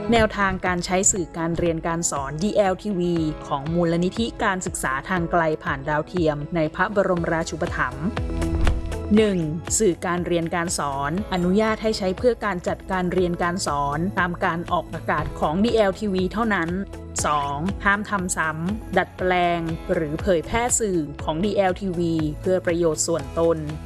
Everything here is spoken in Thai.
แนวทางการใช้สื่อการเรียนการสอน DLTV ของมูลนิธิการศึกษาทางไกลผ่านดาวเทียมในพระบรมราชูปถัมภ์ 1. สื่อการเรียนการสอนอนุญาตให้ใช้เพื่อการจัดการเรียนการสอนตามการออกอากาศของ DLTV เท่านั้น 2. ห้ามทำซ้ำดัดแปลงหรือเผยแพร่สื่อของ DLTV เพื่อประโยชน์ส่วนตน